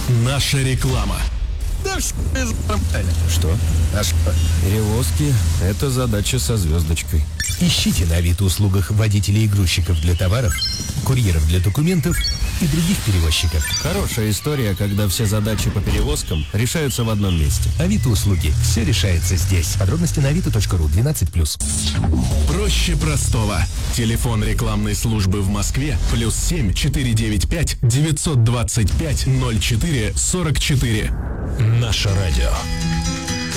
Наша реклама. Что? Перевозки – это задача со звездочкой. Ищите на Авито-услугах водителей и грузчиков для товаров, курьеров для документов и других перевозчиков. Хорошая история, когда все задачи по перевозкам решаются в одном месте. Авито-услуги. Все решается здесь. Подробности на avito.ru 12+. Проще простого. Телефон рекламной службы в Москве +7 495 925 04 44. Наше радио.